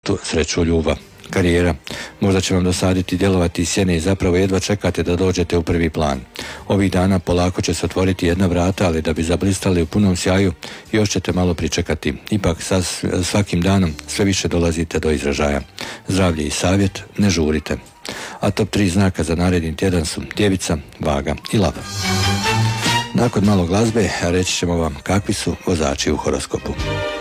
životu sreću, ljubav, karijera. Možda će vam dosaditi djelovati iz sjene i zapravo jedva čekate da dođete u prvi plan. Ovih dana polako će se otvoriti jedna vrata, ali da bi zablistali u punom sjaju još ćete malo pričekati. Ipak sa svakim danom sve više dolazite do izražaja. Zdravlje i savjet, ne žurite. A top 3 znaka za naredni tjedan su Djevica, Vaga i Lav. Nakon malo glazbe reći ćemo vam kakvi su vozači u horoskopu.